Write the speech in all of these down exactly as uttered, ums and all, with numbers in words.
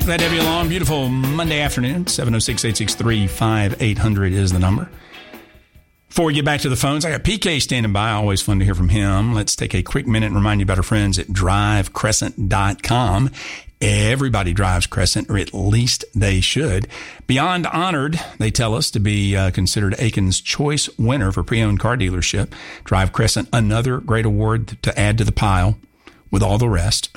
Glad to have you along. Beautiful Monday afternoon. seven oh six, eight six three, five eight hundred is the number. Before we get back to the phones, I got P K standing by. Always fun to hear from him. Let's take a quick minute and remind you about our friends at drive crescent dot com. Everybody drives Crescent, or at least they should. Beyond honored, they tell us, to be uh, considered Aiken's Choice winner for pre-owned car dealership. Drive Crescent, another great award to add to the pile with all the rest.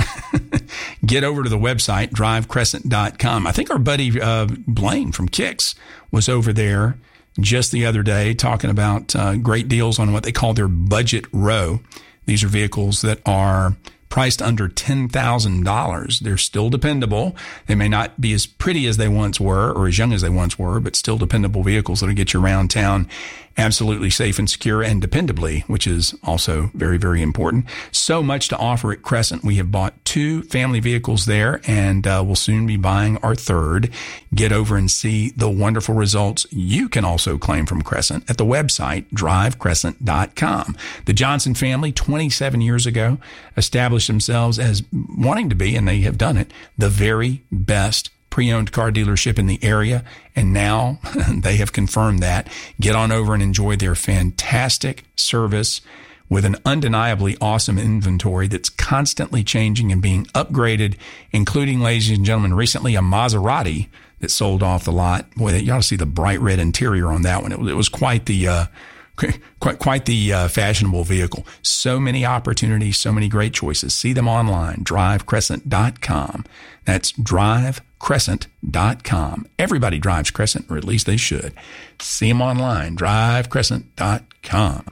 Get over to the website, drive crescent dot com. I think our buddy uh, Blaine from Kicks was over there just the other day talking about uh, great deals on what they call their budget row. These are vehicles that are priced under ten thousand dollars. They're still dependable. They may not be as pretty as they once were or as young as they once were, but still dependable vehicles that'll get you around town absolutely safe and secure and dependably, which is also very, very important. So much to offer at Crescent. We have bought two family vehicles there, and uh, we'll soon be buying our third. Get over and see the wonderful results you can also claim from Crescent at the website, drive crescent dot com. The Johnson family, twenty-seven years ago, established themselves as wanting to be, and they have done it, the very best pre-owned car dealership in the area, and now they have confirmed that. Get on over and enjoy their fantastic service with an undeniably awesome inventory that's constantly changing and being upgraded, including, ladies and gentlemen, recently a Maserati that sold off the lot. Boy, you ought to see the bright red interior on that one. It, it was quite the uh, quite quite the uh, fashionable vehicle. So many opportunities, so many great choices. See them online, drive crescent dot com. That's drive crescent dot com. Everybody drives Crescent, or at least they should. See them online, drive crescent dot com.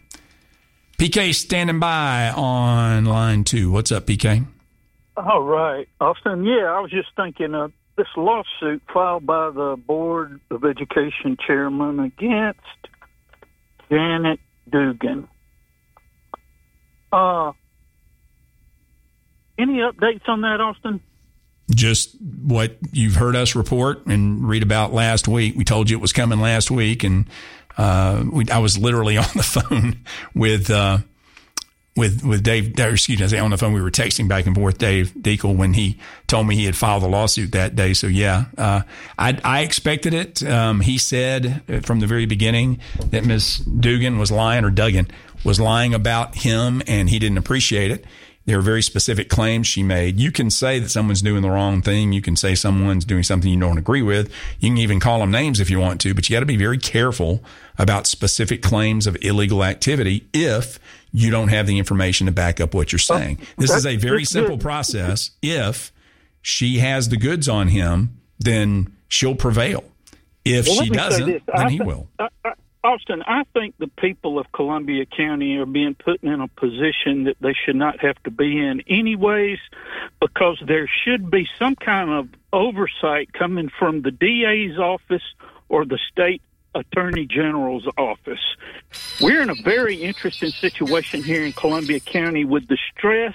P K standing by on line two. What's up, P K? All right, Austin. Yeah, I was just thinking of this lawsuit filed by the Board of Education chairman against Janet Dugan. Uh, any updates on that, Austin? Just what you've heard us report and read about last week. We told you it was coming last week, and uh, we, I was literally on the phone with uh, with with Dave. Excuse me, I say on the phone. We were texting back and forth, Dave Deacle, when he told me he had filed a lawsuit that day. So yeah, uh, I, I expected it. Um, he said from the very beginning that Miss Dugan was lying, or Duggan was lying about him, and he didn't appreciate it. There are very specific claims she made. You can say that someone's doing the wrong thing. You can say someone's doing something you don't agree with. You can even call them names if you want to, but you got to be very careful about specific claims of illegal activity if you don't have the information to back up what you're saying. This is a very simple process. If she has the goods on him, then she'll prevail. If well, she doesn't, then I he th- will. I, I, Austin, I think the people of Columbia County are being put in a position that they should not have to be in anyways, because there should be some kind of oversight coming from the D A's office or the state attorney general's office. We're in a very interesting situation here in Columbia County with the stress,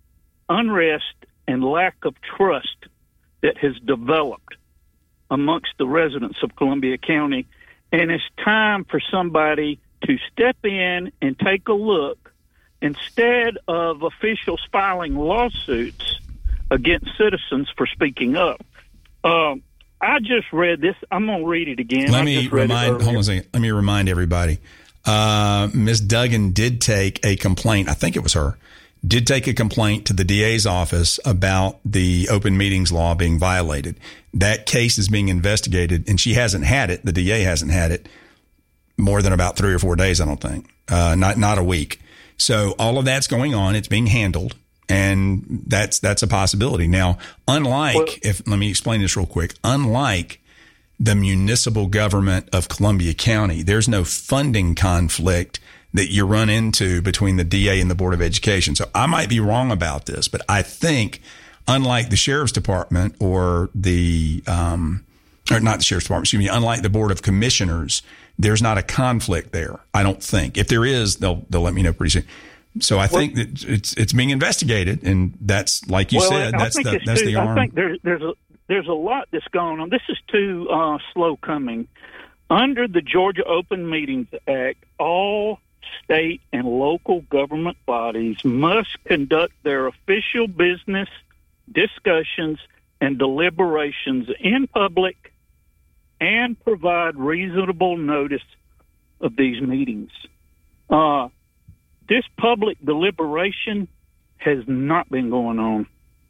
unrest, and lack of trust that has developed amongst the residents of Columbia County. And it's time for somebody to step in and take a look instead of officials filing lawsuits against citizens for speaking up. Um, I just read this. I'm going to read it again. Let I me just read remind, it hold on a second. Let me remind everybody. Uh, Miz Duggan did take a complaint. I think it was her. Did take a complaint to the D A's office about the open meetings law being violated. That case is being investigated, and she hasn't had it. The D A hasn't had it more than about three or four days, I don't think. Uh, not not a week. So all of that's going on. It's being handled, and that's that's a possibility. Now, unlike, well, if let me explain this real quick, unlike the municipal government of Columbia County, there's no funding conflict that you run into between the D A and the Board of Education. So I might be wrong about this, but I think unlike the Sheriff's Department or the, um, or not the Sheriff's Department, excuse me, unlike the Board of Commissioners, there's not a conflict there. I don't think. If there is, they'll, they'll let me know pretty soon. So I well, think that it's, it's being investigated, and that's, like you well, said, I that's think the, that's too, the arm. I think there, there's a, there's a lot that's going on. This is too uh, slow coming. Under the Georgia Open Meetings Act, all state and local government bodies must conduct their official business discussions and deliberations in public and provide reasonable notice of these meetings. Uh, this public deliberation has not been going on.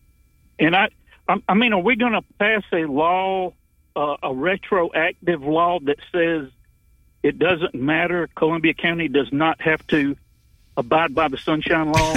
And I, I, I mean, are we going to pass a law, uh, a retroactive law that says it doesn't matter, Columbia County does not have to abide by the Sunshine Law?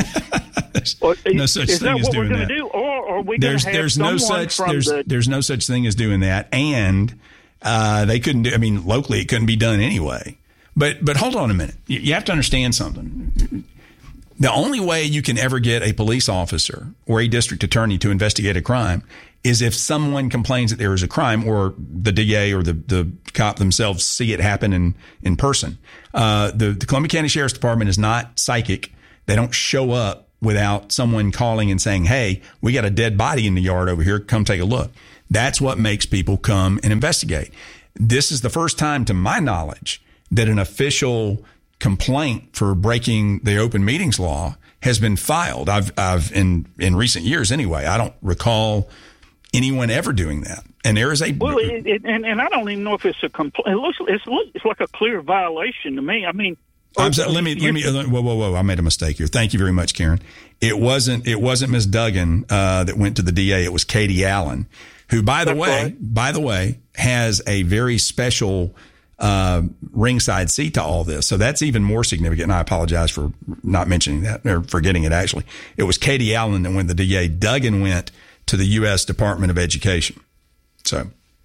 Or, no such is thing that as what doing we're going that. to do, or are we going to have there's someone no such from there's the... there's no such thing as doing that, and uh, they couldn't do. I mean, locally, it couldn't be done anyway. But but hold on a minute. You, you have to understand something. The only way you can ever get a police officer or a district attorney to investigate a crime is if someone complains that there is a crime, or the D A or the, the cop themselves see it happen in, in person. Uh, the, the Columbia County Sheriff's Department is not psychic. They don't show up without someone calling and saying, hey, we got a dead body in the yard over here. Come take a look. That's what makes people come and investigate. This is the first time, to my knowledge, that an official complaint for breaking the open meetings law has been filed. I've, I've in, in recent years anyway, I don't recall anyone ever doing that. And there is a well, it, it, and and I don't even know if it's a complaint. It looks it's it's like a clear violation to me. I mean, I'm sorry, let me let me whoa whoa whoa! I made a mistake here. Thank you very much, Karen. It wasn't it wasn't Miz Duggan uh, that went to the D A. It was Katie Allen, who, by the That's way, right. by the way, has a very special uh, ringside seat to all this. So that's even more significant. And I apologize for not mentioning that or forgetting it. Actually, it was Katie Allen that went to the D A. Duggan went to the U S Department of Education. So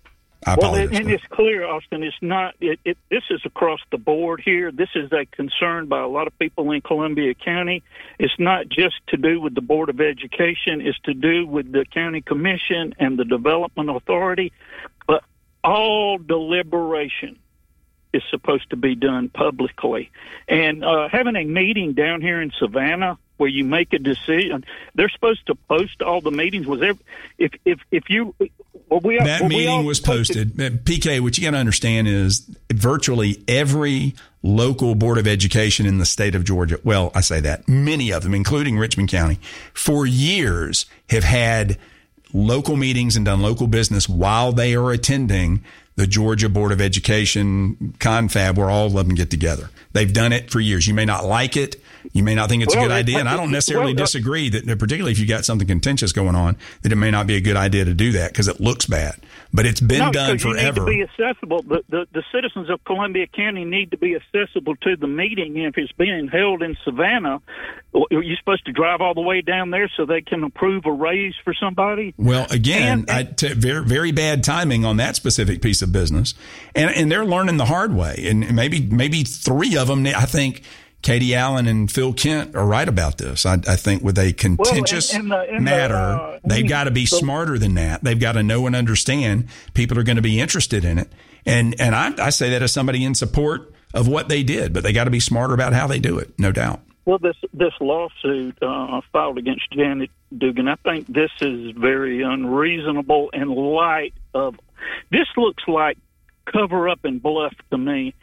I apologize. Well, and, and it's clear, Austin, it's not, it, it, this is across the board here. This is a concern by a lot of people in Columbia County. It's not just to do with the Board of Education. It's to do with the county commission and the development authority. But all deliberation is supposed to be done publicly. And uh, having a meeting down here in Savannah where you make a decision, they're supposed to post all the meetings. Was there, if if if you well, we that well, meeting we was posted. P K, what you got to understand is virtually every local board of education in the state of Georgia, well, I say that, many of them, including Richmond County, for years have had local meetings and done local business while they are attending the Georgia Board of Education confab, where all of them get together. They've done it for years. You may not like it. You may not think it's well, a good idea. And I don't necessarily well, uh, disagree that, particularly if you got something contentious going on, that it may not be a good idea to do that because it looks bad. But it's been no, done forever. You need to be accessible. The, the, the citizens of Columbia County need to be accessible to the meeting. If it's being held in Savannah, are you supposed to drive all the way down there so they can approve a raise for somebody? Well, again, and, and, I t- very, very bad timing on that specific piece of business. And, and they're learning the hard way. And maybe, maybe three of them, I think Katie Allen and Phil Kent are right about this. I, I think with a contentious well, and, and the, and matter, the, uh, they've got to be the, smarter than that. They've got to know and understand people are going to be interested in it. And, and I, I say that as somebody in support of what they did, but they got to be smarter about how they do it. No doubt. Well, this this lawsuit uh, filed against Janet Dugan, I think this is very unreasonable in light of, this looks like cover up and bluff to me.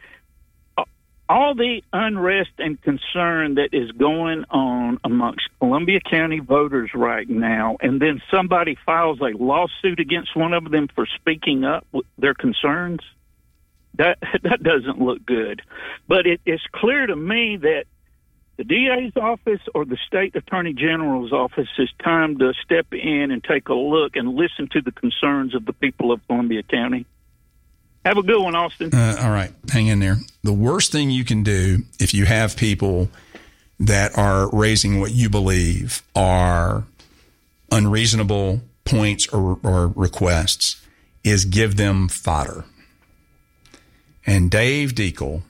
All the unrest and concern that is going on amongst Columbia County voters right now, and then somebody files a lawsuit against one of them for speaking up with their concerns, that that doesn't look good. But it, it's clear to me that the D A's office or the state attorney general's office is time to step in and take a look and listen to the concerns of the people of Columbia County. Have a good one, Austin. Uh, all right. Hang in there. The worst thing you can do if you have people that are raising what you believe are unreasonable points or, or requests is give them fodder. And Dave Deacle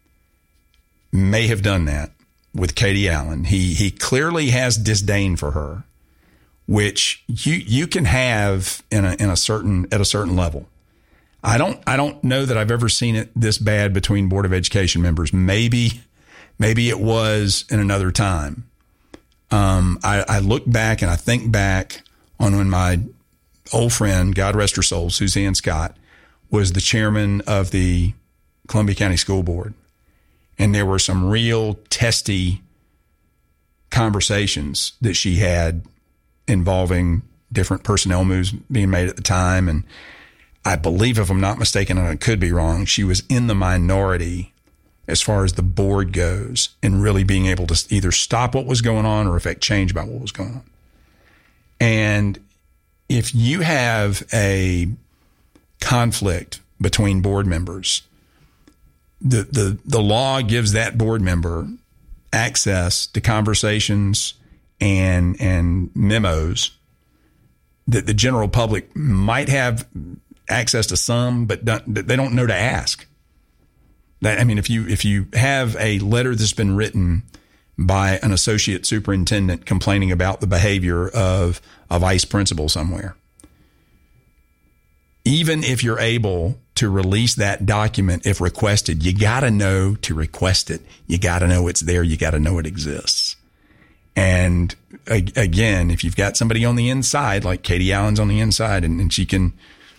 may have done that with Katie Allen. He he clearly has disdain for her, which you you can have in a in a certain at a certain level. I don't I don't know that I've ever seen it this bad between Board of Education members. Maybe maybe it was in another time. Um, I, I look back and I think back on when my old friend, God rest her soul, Suzanne Scott, was the chairman of the Columbia County School Board. And there were some real testy conversations that she had involving different personnel moves being made at the time. And I believe, if I'm not mistaken, and I could be wrong, she was in the minority as far as the board goes and really being able to either stop what was going on or affect change about what was going on. And if you have a conflict between board members, the, the, the law gives that board member access to conversations and, and memos that the general public might have access to some, but don't, they don't know to ask. That, I mean, if you, if you have a letter that's been written by an associate superintendent complaining about the behavior of a vice principal somewhere, even if you're able to release that document, if requested, you got to know to request it. You got to know it's there. You got to know it exists. And again, if you've got somebody on the inside, like Katie Allen's on the inside, and, and she can,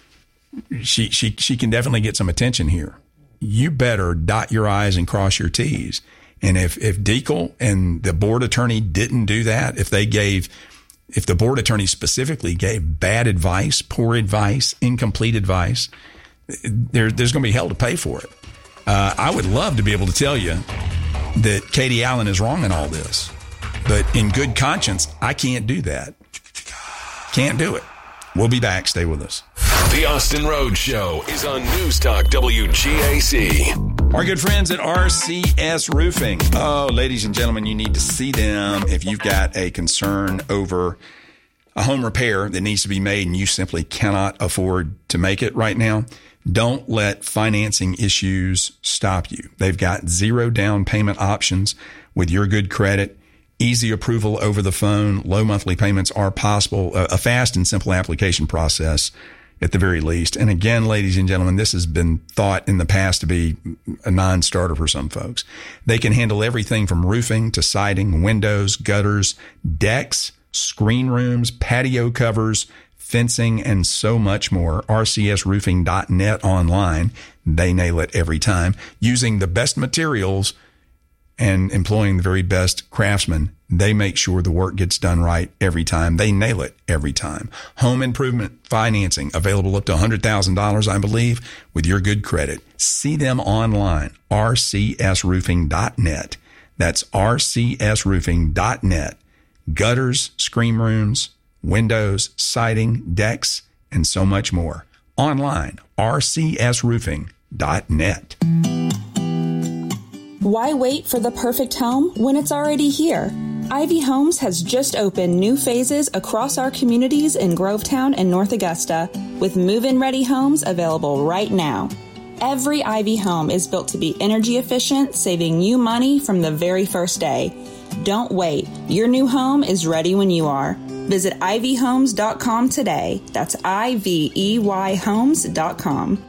she, she, she can definitely get some attention here. You better dot your I's and cross your T's. And if, if Deacle and the board attorney didn't do that, if they gave, if the board attorney specifically gave bad advice, poor advice, incomplete advice, there, there's going to be hell to pay for it. Uh, I would love to be able to tell you that Katie Allen is wrong in all this, but in good conscience, I can't do that. Can't do it. We'll be back. Stay with us. The Austin Rhodes Show is on News Talk W G A C. Our good friends at R C S Roofing. Oh, ladies and gentlemen, you need to see them if you've got a concern over a home repair that needs to be made and you simply cannot afford to make it right now. Don't let financing issues stop you. They've got zero down payment options with your good credit. Easy approval over the phone. Low monthly payments are possible. A fast and simple application process at the very least. And again, ladies and gentlemen, this has been thought in the past to be a non-starter for some folks. They can handle everything from roofing to siding, windows, gutters, decks, screen rooms, patio covers, fencing, and so much more. R C S roofing dot net online. They nail it every time. Using the best materials and employing the very best craftsmen, they make sure the work gets done right every time. They nail it every time. Home improvement financing available up to one hundred thousand dollars, I believe, with your good credit. See them online, R C S roofing dot net. That's R C S roofing dot net. Gutters, screen rooms, windows, siding, decks, and so much more. Online, R C S roofing dot net. Why wait for the perfect home when it's already here? Ivy Homes has just opened new phases across our communities in Grovetown and North Augusta, with move-in ready homes available right now. Every Ivy home is built to be energy efficient, saving you money from the very first day. Don't wait. Your new home is ready when you are. Visit ivy homes dot com today. That's I V E Y homes dot com.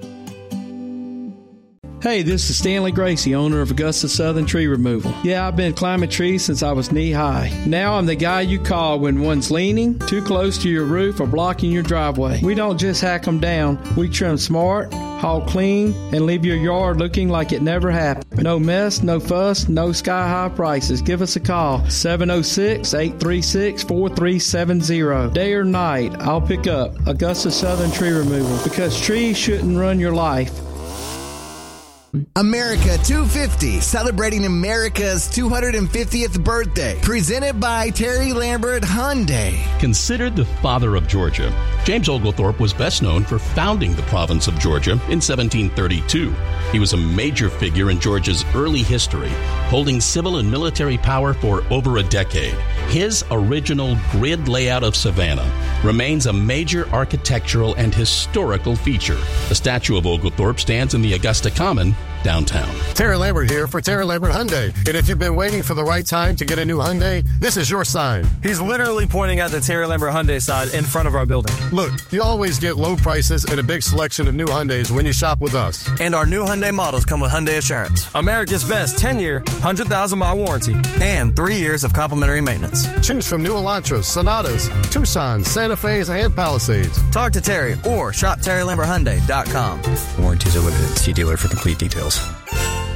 Hey, this is Stanley Gracie, owner of Augusta Southern Tree Removal. Yeah, I've been climbing trees since I was knee-high. Now I'm the guy you call when one's leaning, too close to your roof, or blocking your driveway. We don't just hack them down. We trim smart, haul clean, and leave your yard looking like it never happened. No mess, no fuss, no sky-high prices. Give us a call, seven oh six, eight three six, four three seven zero. Day or night, I'll pick up Augusta Southern Tree Removal, because trees shouldn't run your life. America two fifty, celebrating America's two hundred fiftieth birthday. Presented by Terry Lambert Hyundai. Considered the father of Georgia, James Oglethorpe was best known for founding the province of Georgia in seventeen thirty-two. He was a major figure in Georgia's early history, holding civil and military power for over a decade. His original grid layout of Savannah remains a major architectural and historical feature. The statue of Oglethorpe stands in the Augusta Common, downtown. Terry Lambert here for Terry Lambert Hyundai. And if you've been waiting for the right time to get a new Hyundai, this is your sign. He's literally pointing at the Terry Lambert Hyundai sign in front of our building. Look, you always get low prices and a big selection of new Hyundais when you shop with us. And our new Hyundai models come with Hyundai Assurance, America's best ten-year, one hundred thousand mile warranty, and three years of complimentary maintenance. Choose from new Elantras, Sonatas, Tucsons, Santa Fe's, and Palisades. Talk to Terry or shop terry lambert hyundai dot com. Warranties are limited. See dealer for complete details.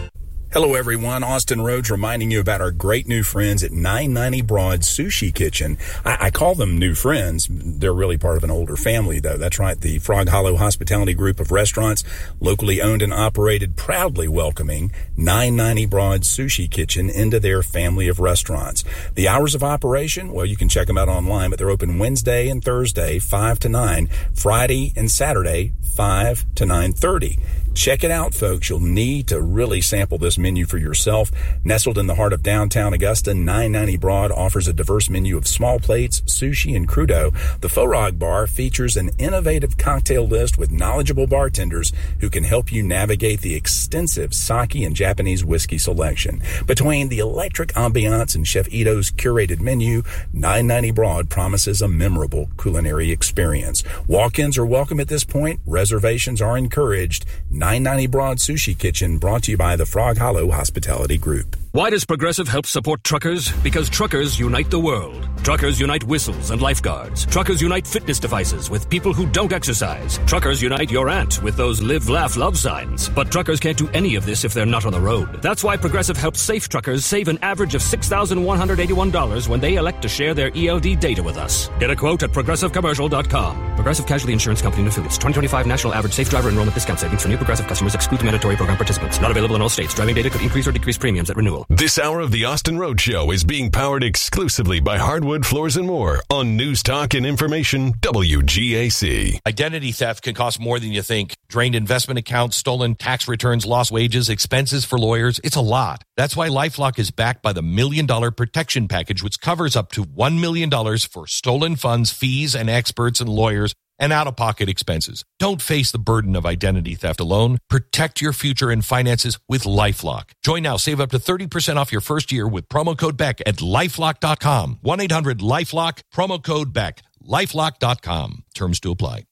Hello, everyone. Austin Rhodes reminding you about our great new friends at nine ninety Broad Sushi Kitchen. I, I call them new friends. They're really part of an older family, though. That's right. The Frog Hollow Hospitality Group of restaurants, locally owned and operated, proudly welcoming nine ninety Broad Sushi Kitchen into their family of restaurants. The hours of operation, well, you can check them out online, but they're open Wednesday and Thursday, five to nine, Friday and Saturday, five to nine thirty. Check it out, folks. You'll need to really sample this menu for yourself. Nestled in the heart of downtown Augusta, nine ninety Broad offers a diverse menu of small plates, sushi, and crudo. The Forog Bar features an innovative cocktail list with knowledgeable bartenders who can help you navigate the extensive sake and Japanese whiskey selection. Between the electric ambiance and Chef Ito's curated menu, nine ninety Broad promises a memorable culinary experience. Walk-ins are welcome at this point. Reservations are encouraged. nine ninety Broad Sushi Kitchen, brought to you by the Frog Hollow Hospitality Group. Why does Progressive help support truckers? Because truckers unite the world. Truckers unite whistles and lifeguards. Truckers unite fitness devices with people who don't exercise. Truckers unite your aunt with those live, laugh, love signs. But truckers can't do any of this if they're not on the road. That's why Progressive helps safe truckers save an average of six thousand one hundred eighty-one dollars when they elect to share their E L D data with us. Get a quote at progressive commercial dot com. Progressive Casualty Insurance Company and Affiliates. twenty twenty-five National Average Safe Driver Enrollment Discount Savings for new Progressive customers excludes mandatory program participants. Not available in all states. Driving data could increase or decrease premiums at renewal. This hour of the Austin Rhodes Show is being powered exclusively by Hardwood Floors and More on News Talk and Information W G A C. Identity theft can cost more than you think. Drained investment accounts, stolen tax returns, lost wages, expenses for lawyers. It's a lot. That's why LifeLock is backed by the Million Dollar Protection Package, which covers up to one million dollars for stolen funds, fees, and experts and lawyers, and out-of-pocket expenses. Don't face the burden of identity theft alone. Protect your future and finances with LifeLock. Join now. Save up to thirty percent off your first year with promo code Beck at lifelock dot com. one eight hundred LifeLock, promo code Beck. lifelock dot com. Terms to apply.